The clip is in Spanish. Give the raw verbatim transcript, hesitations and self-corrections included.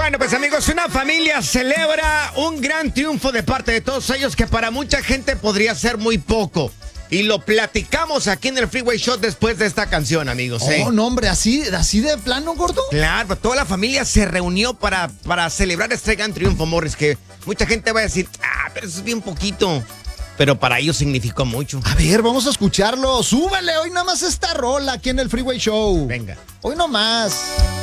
Bueno, pues amigos, una familia celebra un gran triunfo de parte de todos ellos que para mucha gente podría ser muy poco. Y lo platicamos aquí en el Freeway Show después de esta canción, amigos. Oh, ¿eh? no, hombre, así, así de plano, gordo. Claro, toda la familia se reunió para, para celebrar este gran triunfo, Morris, que mucha gente va a decir, ah, pero eso es bien poquito. Pero para ellos significó mucho. A ver, vamos a escucharlo. Súbele hoy nada más esta rola aquí en el Freeway Show. Venga. Hoy nomás.